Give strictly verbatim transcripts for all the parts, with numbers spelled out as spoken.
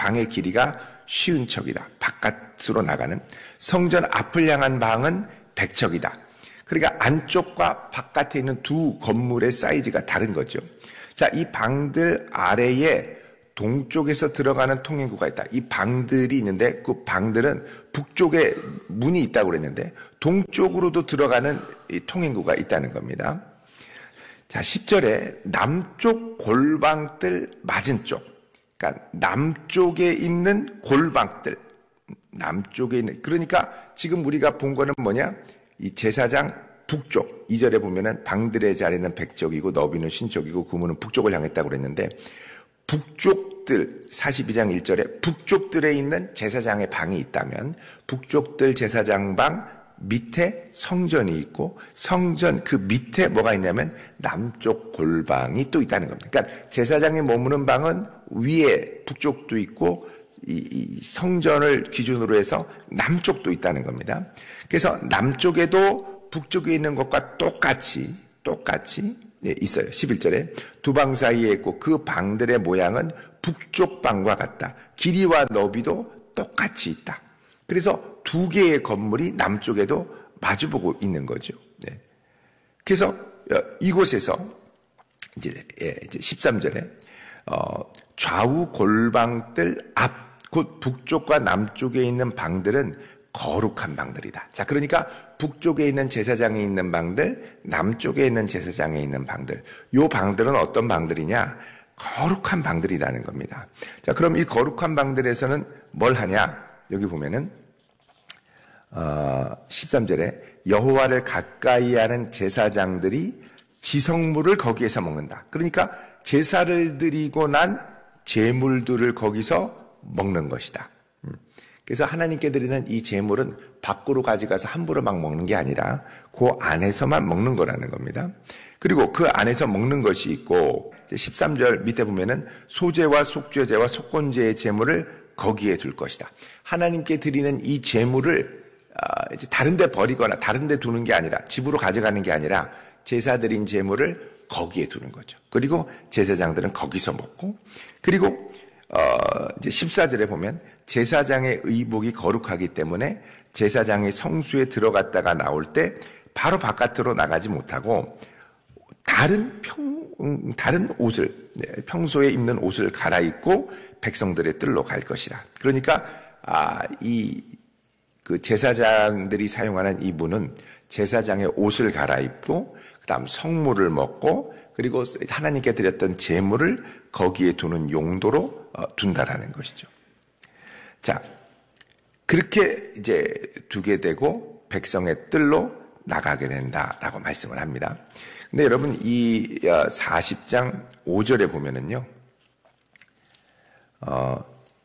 방의 길이가 쉬운 척이다. 바깥으로 나가는. 성전 앞을 향한 방은 백 척이다. 그러니까 안쪽과 바깥에 있는 두 건물의 사이즈가 다른 거죠. 자, 이 방들 아래에 동쪽에서 들어가는 통행구가 있다. 이 방들이 있는데 그 방들은 북쪽에 문이 있다고 그랬는데 동쪽으로도 들어가는 이 통행구가 있다는 겁니다. 자, 십 절에 남쪽 골방들 맞은 쪽. 그러니까 남쪽에 있는 골방들. 남쪽에 있는. 그러니까 지금 우리가 본 거는 뭐냐? 이 제사장 북쪽. 이 절에 보면은 방들의 자리는 백쪽이고 너비는 신쪽이고 구문은 북쪽을 향했다고 그랬는데 북쪽들, 사십이 장 일 절에 북쪽들에 있는 제사장의 방이 있다면 북쪽들 제사장 방 밑에 성전이 있고 성전 그 밑에 뭐가 있냐면 남쪽 골방이 또 있다는 겁니다. 그러니까 제사장이 머무는 방은 위에 북쪽도 있고 이, 이 성전을 기준으로 해서 남쪽도 있다는 겁니다. 그래서 남쪽에도 북쪽에 있는 것과 똑같이 똑같이 네, 있어요. 십일 절에 두 방 사이에 있고 그 방들의 모양은 북쪽 방과 같다. 길이와 너비도 똑같이 있다. 그래서 두 개의 건물이 남쪽에도 마주보고 있는 거죠. 네. 그래서 이곳에서 이제, 예, 이제 십삼 절에 어, 좌우 골방들 앞 곧 북쪽과 남쪽에 있는 방들은 거룩한 방들이다. 자, 그러니까 북쪽에 있는 제사장에 있는 방들, 남쪽에 있는 제사장에 있는 방들. 요 방들은 어떤 방들이냐? 거룩한 방들이라는 겁니다. 자, 그럼 이 거룩한 방들에서는 뭘 하냐? 여기 보면은 어, 십삼 절에 여호와를 가까이 하는 제사장들이 지성물을 거기에서 먹는다. 그러니까 제사를 드리고 난 제물들을 거기서 먹는 것이다. 그래서 하나님께 드리는 이 제물은 밖으로 가져가서 함부로 막 먹는 게 아니라 그 안에서만 먹는 거라는 겁니다. 그리고 그 안에서 먹는 것이 있고 십삼 절 밑에 보면은 소제와 속죄제와 속건제의 제물을 거기에 둘 것이다. 하나님께 드리는 이 제물을 이제 다른 데 버리거나 다른 데 두는 게 아니라 집으로 가져가는 게 아니라 제사 드린 제물을 거기에 두는 거죠. 그리고 제사장들은 거기서 먹고 그리고 어, 이제 십사 절에 보면 제사장의 의복이 거룩하기 때문에 제사장이 성수에 들어갔다가 나올 때 바로 바깥으로 나가지 못하고 다른 평, 다른 옷을, 네, 평소에 입는 옷을 갈아입고 백성들의 뜰로 갈 것이라. 그러니까, 아, 이, 그 제사장들이 사용하는 이 문은 제사장의 옷을 갈아입고, 그 다음 성물을 먹고, 그리고 하나님께 드렸던 제물을 거기에 두는 용도로 둔다라는 것이죠. 자, 그렇게 이제 두게 되고 백성의 뜰로 나가게 된다라고 말씀을 합니다. 근데 여러분 이 사십 장 오 절에 보면은요, 어,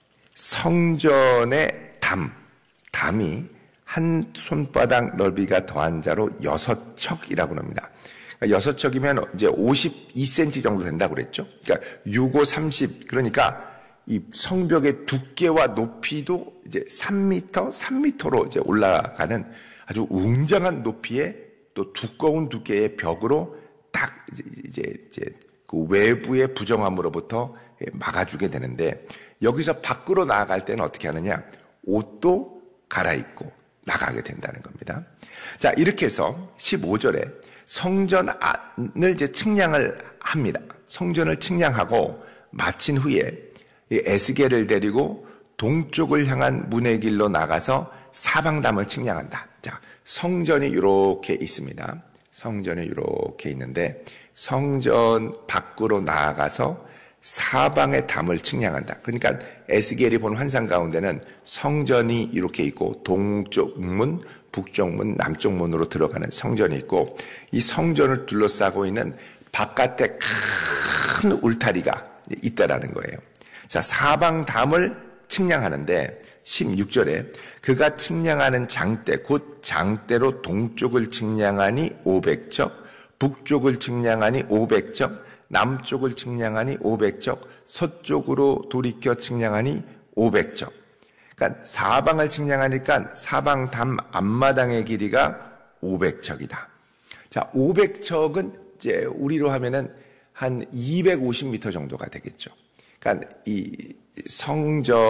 성전의 담, 담이 한 손바닥 넓이가 더한 자로 여섯 척이라고 합니다. 여섯 척이면 이제 오십이 센티미터 정도 된다고 그랬죠. 그러니까 육, 오, 삼십. 그러니까 이 성벽의 두께와 높이도 이제 삼 미터, 삼 미터로 이제 올라가는 아주 웅장한 높이의 또 두꺼운 두께의 벽으로 딱 이제, 이제 그 외부의 부정함으로부터 막아주게 되는데 여기서 밖으로 나아갈 때는 어떻게 하느냐? 옷도 갈아입고 나가게 된다는 겁니다. 자, 이렇게 해서 십오 절에 성전 안을 이제 측량을 합니다. 성전을 측량하고 마친 후에 에스겔을 데리고 동쪽을 향한 문의 길로 나가서 사방담을 측량한다. 자, 성전이 이렇게 있습니다. 성전이 이렇게 있는데 성전 밖으로 나아가서 사방의 담을 측량한다. 그러니까 에스겔이 본 환상 가운데는 성전이 이렇게 있고 동쪽 문, 북쪽 문, 남쪽 문으로 들어가는 성전이 있고 이 성전을 둘러싸고 있는 바깥에 큰 울타리가 있다라는 거예요. 자, 사방 담을 측량하는데 십육 절에 그가 측량하는 장대 곧 장대로 동쪽을 측량하니 오백 척, 북쪽을 측량하니 오백 척, 남쪽을 측량하니 오백 척, 서쪽으로 돌이켜 측량하니 오백 척. 그러니까 사방을 측량하니까 사방 담 앞마당의 길이가 오백 척이다. 자, 오백 척은 이제 우리로 하면은 한 이백오십 미터 정도가 되겠죠. 그러니까 이 성전